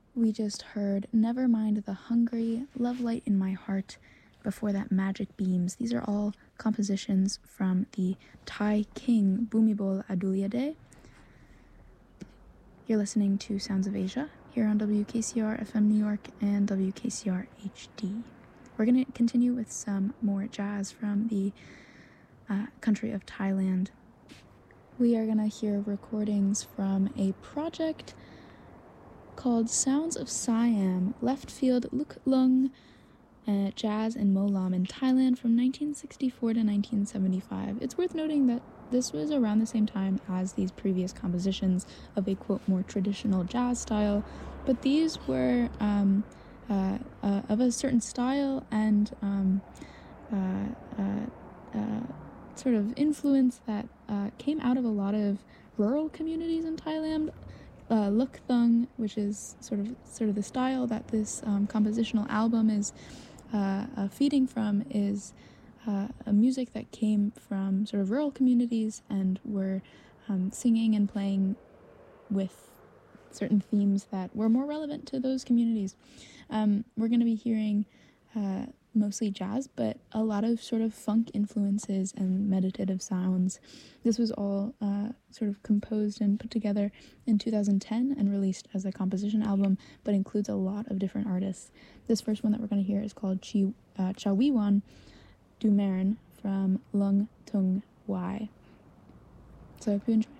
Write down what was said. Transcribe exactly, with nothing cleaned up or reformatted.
We just heard Never Mind the Hungry, Love Light in My Heart, before that Magic Beams. These are all compositions from the Thai king Bhumibol Adulyadej. You're listening to Sounds of Asia here on W K C R F M New York and W K C R H D. We're going to continue with some more jazz from the uh, country of Thailand. We are going to hear recordings from a project called Sounds of Siam, Left Field Luk Lung, uh, Jazz and Molam in Thailand from nineteen sixty-four to nineteen seventy-five. It's worth noting that this was around the same time as these previous compositions of a, quote, more traditional jazz style, but these were um, uh, uh, of a certain style and um, uh, uh, uh, sort of influence that uh, came out of a lot of rural communities in Thailand. Uh, Luk Thung, which is sort of sort of the style that this um, compositional album is uh, uh, feeding from, is uh, a music that came from sort of rural communities and were um, singing and playing with certain themes that were more relevant to those communities. Um, we're going to be hearing uh, mostly jazz, but a lot of sort of funk influences and meditative sounds. This was all uh, sort of composed and put together in two thousand ten and released as a composition album, but includes a lot of different artists. This first one that we're going to hear is called Chi, uh, Chawiwan Du Maren from Lung Tung Wai. So I hope you enjoy.